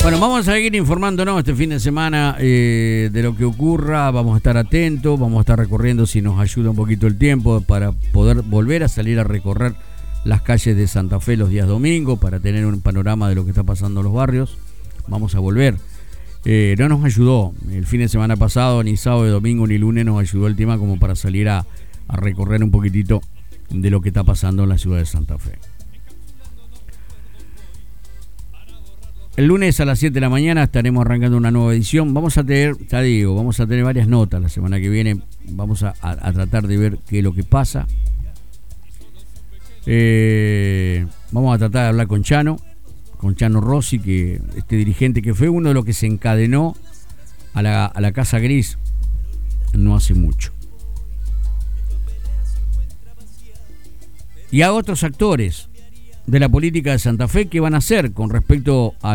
Bueno, vamos a seguir informándonos este fin de semana de lo que ocurra. Vamos a estar atentos, vamos a estar recorriendo si nos ayuda un poquito el tiempo para poder volver a salir a recorrer las calles de Santa Fe los días domingos para tener un panorama de lo que está pasando en los barrios. Vamos a volver. No nos ayudó el fin de semana pasado, ni sábado, ni domingo, ni lunes nos ayudó el tema como para salir a recorrer un poquitito de lo que está pasando en la ciudad de Santa Fe. El lunes a las 7 de la mañana estaremos arrancando una nueva edición. Vamos a tener, ya digo, vamos a tener varias notas la semana que viene. Vamos a tratar de ver qué es lo que pasa. Vamos a tratar de hablar con Chano Rossi, que este dirigente que fue uno de los que se encadenó a la Casa Gris no hace mucho. Y a otros actores de la política de Santa Fe, ¿qué van a hacer con respecto a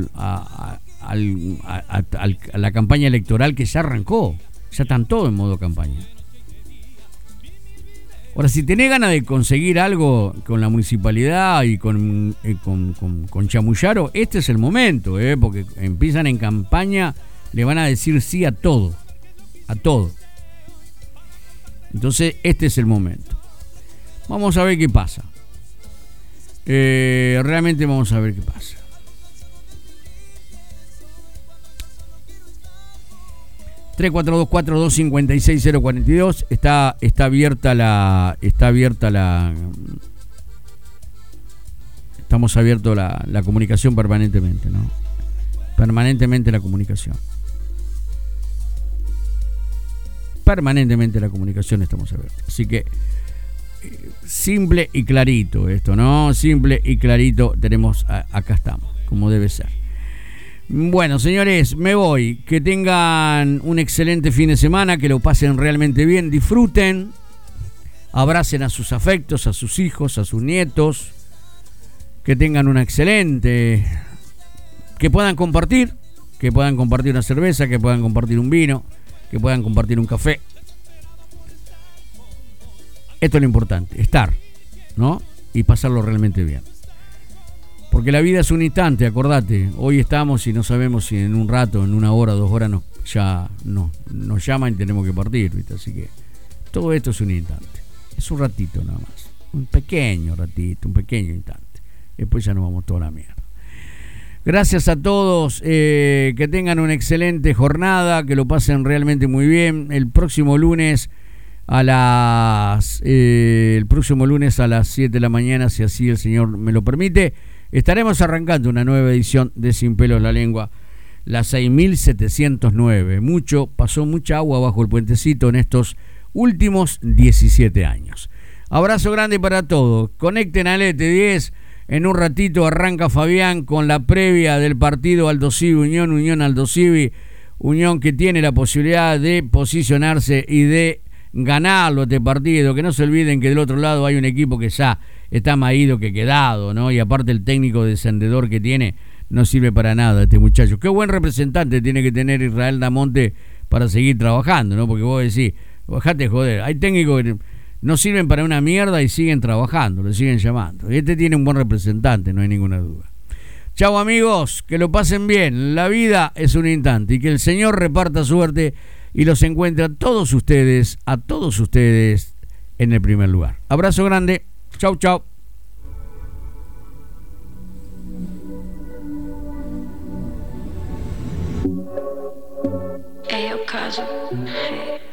la campaña electoral que ya arrancó? Ya están todos en modo campaña. Ahora, si tenés ganas de conseguir algo con la municipalidad y con Chamullaro, este es el momento, porque empiezan en campaña, le van a decir sí a todo. A todo. Entonces, este es el momento. Vamos a ver qué pasa. Realmente vamos a ver qué pasa. (34242564042) está abierta la estamos abiertos la comunicación permanentemente, ¿no? Permanentemente la comunicación estamos abiertos. Así que simple y clarito esto, ¿no? Simple y clarito tenemos, acá estamos, como debe ser. Bueno, señores, me voy. Que tengan un excelente fin de semana, que lo pasen realmente bien, disfruten, abracen a sus afectos, a sus hijos, a sus nietos, que tengan una excelente, que puedan compartir una cerveza, que puedan compartir un vino, que puedan compartir un café. Esto es lo importante, estar, ¿no? Y pasarlo realmente bien. Porque la vida es un instante, acordate. Hoy estamos y no sabemos si en un rato, en 1 hora, 2 horas nos llaman y tenemos que partir, ¿viste? Así que todo esto es un instante. Es un ratito nada más. Un pequeño ratito, un pequeño instante. Después ya nos vamos toda la mierda. Gracias a todos, que tengan una excelente jornada, que lo pasen realmente muy bien. El próximo lunes a las 7 de la mañana, si así el Señor me lo permite, estaremos arrancando una nueva edición de Sin Pelos en la Lengua, la 6709. Pasó mucha agua bajo el puentecito en estos últimos 17 años. Abrazo grande para todos. Conecten al ET10. En un ratito arranca Fabián con la previa del partido Aldo Civi Unión Aldo Civi. Unión que tiene la posibilidad de posicionarse y de ganarlo este partido. Que no se olviden que del otro lado hay un equipo que ya está más ido que quedado, ¿no? Y aparte el técnico descendedor que tiene no sirve para nada este muchacho. Qué buen representante tiene que tener Israel Damonte para seguir trabajando, ¿no? Porque vos decís, bajate joder, hay técnicos que no sirven para una mierda y siguen trabajando, lo siguen llamando. Este tiene un buen representante, no hay ninguna duda. Chau amigos, que lo pasen bien. La vida es un instante y que el Señor reparta suerte y los encuentre a todos ustedes en el primer lugar. Abrazo grande. Chau, chau. Hey, yo, Kazu. Hey.